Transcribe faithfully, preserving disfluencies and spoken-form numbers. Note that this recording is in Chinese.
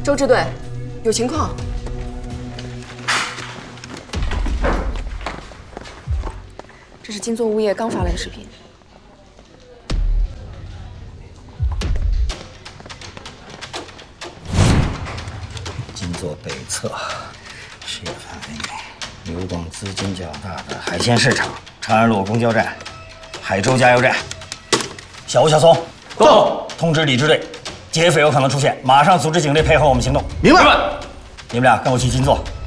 周支队，有情况。这是金座物业刚发来的视频。 金座北侧，事业范围内，流动资金较大的海鲜市场、长安路公交站、海州加油站。小吴、小松， 到！ 通知李支队，劫匪有可能出现，马上组织警力配合我们行动。 明白。 你们俩跟我去金座。